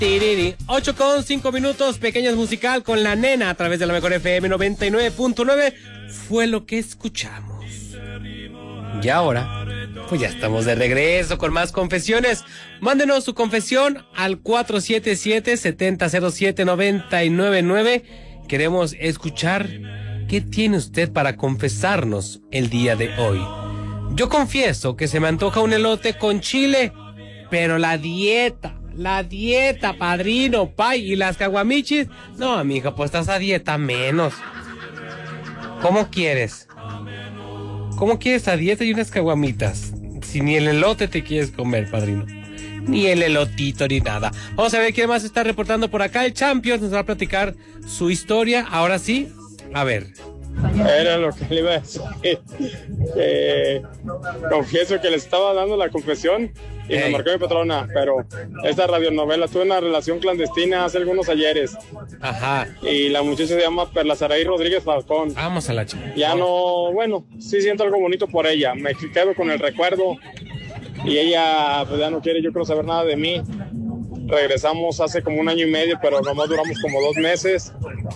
Tiriri. 8:05, pequeños musical con la nena a través de la mejor FM 99.9. Fue lo que escuchamos. Y ahora, pues ya estamos de regreso con más confesiones. Mándenos su confesión al 477-7007-999. Queremos escuchar qué tiene usted para confesarnos el día de hoy. Yo confieso que se me antoja un elote con chile, pero la dieta, padrino, pay, y las caguamichis, no, mija, pues estás a dieta menos. ¿Cómo quieres? ¿Cómo quieres a dieta y unas caguamitas? Si ni el elote te quieres comer, padrino. Ni el elotito ni nada. Vamos a ver quién más está reportando por acá. El Champions nos va a platicar su historia. Ahora sí, a ver. Era lo que le iba a decir. Confieso que le estaba dando la confesión y me marcó mi patrona, pero esta radionovela, tuve una relación clandestina hace algunos ayeres. Ajá. Y la muchacha se llama Perla Saraí Rodríguez Falcón. Vamos a la chica. Ya no, bueno, sí siento algo bonito por ella. Me quedo con el recuerdo y ella pues ya no quiere, yo creo, saber nada de mí. Regresamos hace como 1 año y medio, pero nomás duramos como 2 meses.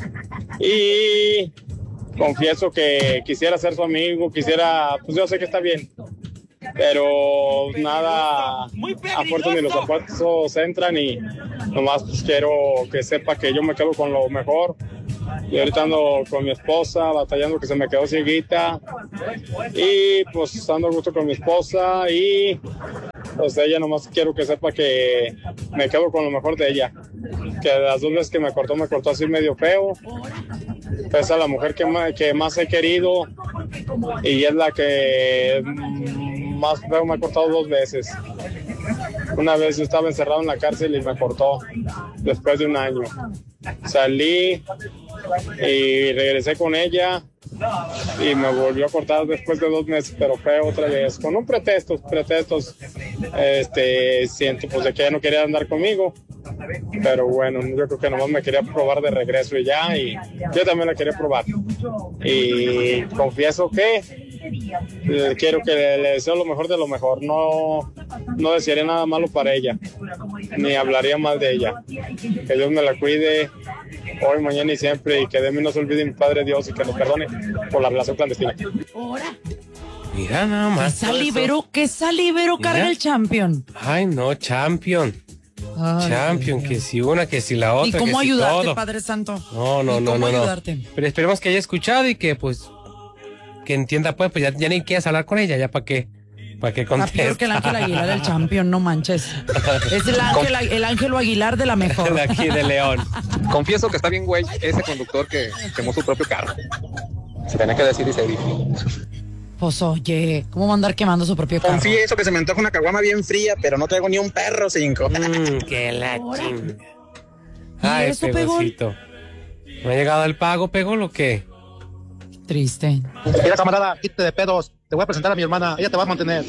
Y confieso que quisiera ser su amigo, quisiera, pues yo sé que está bien, pero nada, a fuerza ni los zapatos entran y nomás pues quiero que sepa que yo me quedo con lo mejor. Y ahorita ando con mi esposa, batallando que se me quedó cieguita y pues ando a gusto con mi esposa y pues ella nomás quiero que sepa que me quedo con lo mejor de ella, que las 2 veces que me cortó así medio feo. Es a la mujer que más he querido y es la que más feo me ha cortado 2 veces. Una vez yo estaba encerrado en la cárcel y me cortó después de 1 año. Salí y regresé con ella y me volvió a cortar después de 2 meses, pero fue otra vez con un pretextos, siento pues de que ella no quería andar conmigo, pero bueno, yo creo que nomás me quería probar de regreso y ya, y yo también la quería probar y confieso que quiero que le deseo lo mejor de lo mejor, no desearía nada malo para ella, ni hablaría mal de ella, que Dios me la cuide hoy, mañana y siempre, y que de mí no se olvide mi Padre Dios y que nos perdone por la relación clandestina. Mira nada más. ¿Qué salivero carga el Champion? Ay, no, Champion. Ay, Champion, que si una, que si la otra. ¿Y cómo que ayudarte, si todo. Padre Santo? No. Ayudarte? Pero esperemos que haya escuchado y que pues que entienda pues ya ni quieras hablar con ella, ya para qué conteste. Peor que el Ángel Aguilar del Champion, no manches. Es el Ángelo Aguilar de la mejor. De aquí de León. Confieso que está bien güey ese conductor que quemó su propio carro. Se tenía que decir y se dijo. Pues oye, ¿cómo va a andar quemando su propio carro? Confieso que se me antoja una caguama bien fría, pero no traigo ni un perro 5. Que la ching. ¿Y Ay, eso, Pegosito. ¿No ha llegado el pago, Pegol, o qué? Triste. Mira, camarada, quítate de pedos. Te voy a presentar a mi hermana, ella te va a mantener.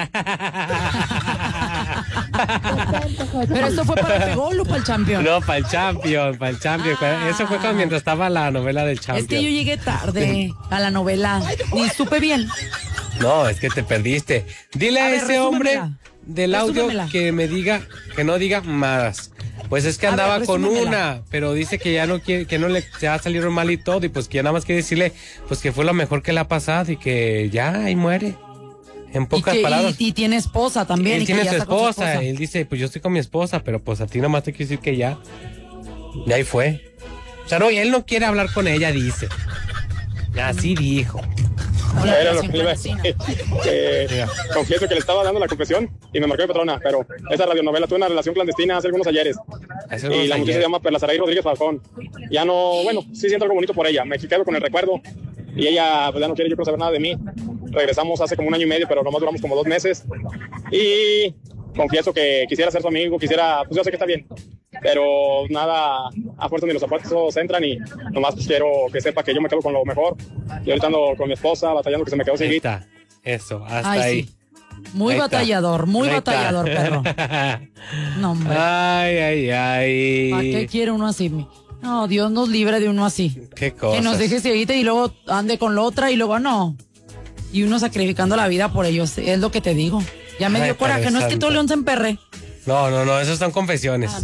Pero esto fue para el Pegol o para el Champion. No, para el Champion. Eso fue mientras estaba la novela del Champion. Es que yo llegué tarde a la novela, ni supe bien. No, es que te perdiste. Dile a ese hombre del audio que no diga más. Pues es que andaba con una, pero dice que ya no quiere, que no le ya salieron mal y todo, y pues que ya nada más quiere decirle pues que fue lo mejor que le ha pasado y que ya ahí muere. En pocas palabras. Y tiene esposa también. Él tiene su su esposa. Él dice, pues yo estoy con mi esposa, pero pues a ti nada más te quiero decir que ya ahí fue. O sea, no, él no quiere hablar con ella, dice. Así dijo. Era lo que le iba a decir. Confieso que le estaba dando la confesión y me marcó mi patrona, pero esa radionovela, tuve una relación clandestina hace algunos ayeres. Y la muchacha se llama Perla Saraí Rodríguez Falcón. Ya no, bueno, sí siento algo bonito por ella, me quedo con el recuerdo y ella pues ya no quiere, yo creo, saber nada de mí. Regresamos hace como 1 año y medio, pero nomás duramos como 2 meses y confieso que quisiera ser su amigo, pues yo sé que está bien, pero nada, a fuerza ni los zapatos entran y nomás pues quiero que sepa que yo me quedo con lo mejor. Y ahorita ando con mi esposa, batallando que se me quedó cieguita. Eso, hasta ahí. Sí. Muy batallador, perro. No, hombre. Ay. ¿Para qué quiere uno así? No, Dios nos libre de uno así. Qué cosa. Que nos deje cieguita y luego ande con la otra y luego no. Y uno sacrificando la vida por ellos, es lo que te digo. Ya me dio coraje, no es que todo León se emperre. No, esas son confesiones.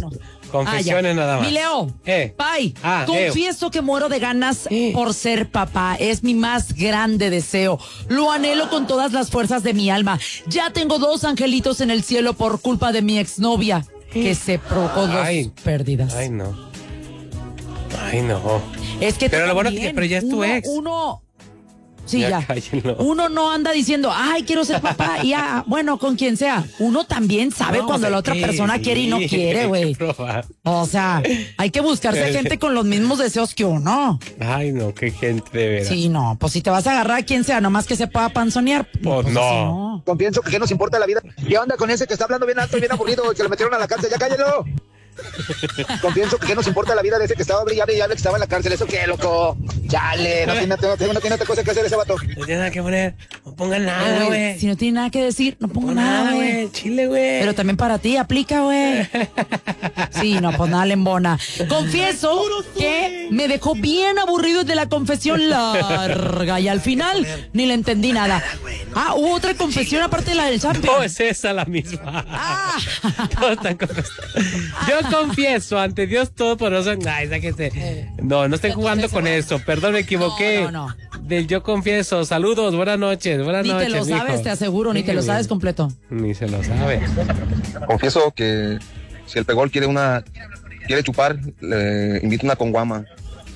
Confesiones nada más. Mi Leo, Pai, confieso que muero de ganas por ser papá. Es mi más grande deseo. Lo anhelo con todas las fuerzas de mi alma. Ya tengo 2 angelitos en el cielo por culpa de mi exnovia, que se provocó 2 pérdidas. Ay, no. Ay, no. Es que pero lo bueno que pero ya es tu ex. Sí, ya. Cállenlo. Uno no anda diciendo, ay, quiero ser papá. Y ya, bueno, con quien sea. Uno también sabe cuando la otra persona quiere y no quiere, güey. O sea, hay que buscarse gente con los mismos deseos que uno. Ay, no, qué gente de veras. Sí, no, pues si te vas a agarrar a quien sea, nomás que se pueda panzonear. Pues no. Confieso que nos importa la vida. ¿Qué onda con ese que está hablando bien alto y bien aburrido y que lo metieron a la cárcel? ¡Ya cállalo! Confieso que nos importa la vida de ese que estaba brillando y ya que estaba en la cárcel. ¿Eso qué, loco? Chale, no tiene otra cosa que hacer ese vato. No tiene nada que poner. No ponga nada, güey. Si no tiene nada que decir, no pongo nada, güey. Chile, güey. Pero también para ti, aplica, güey. Sí, no, pues nada, lembona. Confieso que me dejó bien aburrido de la confesión larga y al final ni le entendí nada. Hubo otra confesión aparte de la del Zampe. No, es esa la misma. Todos están confesando. Yo confieso ante Dios Todopoderoso. Ay, sáquese. No estén jugando con eso. Perdón, me equivoqué. No. Del yo confieso. Saludos, buenas noches. Buenas noches. Ni te lo sabes, te aseguro, ni te lo sabes completo. Ni se lo sabe. Confieso que si el pegol quiere chupar, le invito una conguama.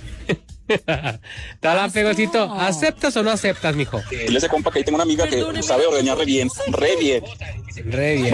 Tala, Pegosito, ¿aceptas o no aceptas, mijo? Dile a ese compa que ahí tengo una amiga que sabe ordeñar re bien. Re bien.